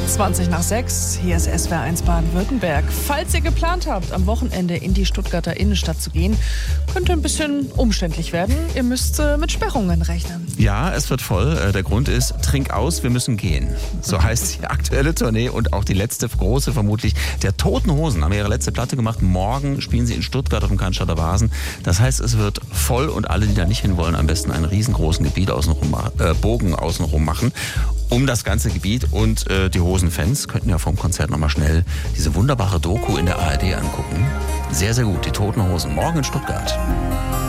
20:20. Hier ist SWR1 Baden-Württemberg. Falls ihr geplant habt, am Wochenende in die Stuttgarter Innenstadt zu gehen, könnte ein bisschen umständlich werden. Ihr müsst mit Sperrungen rechnen. Ja, es wird voll. Der Grund ist, trink aus, wir müssen gehen. So heißt die aktuelle Tournee und auch die letzte große vermutlich. Der Toten Hosen haben ihre letzte Platte gemacht. Morgen spielen sie in Stuttgart auf dem Cannstatter Vasen. Das heißt, es wird voll und alle, die da nicht hinwollen, am besten einen riesengroßen Bogen außenrum machen. Um das ganze Gebiet und die Hosenfans könnten ja vom Konzert nochmal schnell diese wunderbare Doku in der ARD angucken. Sehr, sehr gut, die Toten Hosen, morgen in Stuttgart.